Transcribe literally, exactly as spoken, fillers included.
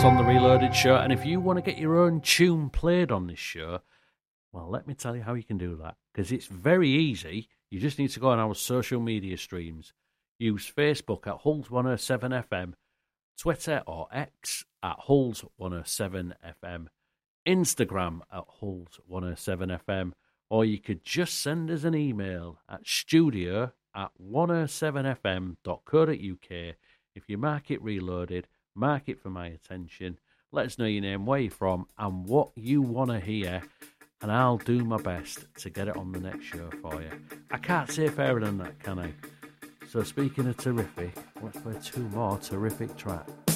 on the Reloaded Show, and if you want to get your own tune played on this show, well, let me tell you how you can do that, because it's very easy. You just need to go on our social media streams. Use Facebook at Hulls one oh seven F M, Twitter or X at Hulls one oh seven F M, Instagram at Hulls one oh seven F M, or you could just send us an email at studio at one oh seven f m dot co dot u k. If you mark it Reloaded, mark it for my attention, let us know your name, where you're from, and what you want to hear, and I'll do my best to get it on the next show for you. I can't say fairer than that, can I? So speaking of terrific, let's play two more terrific tracks.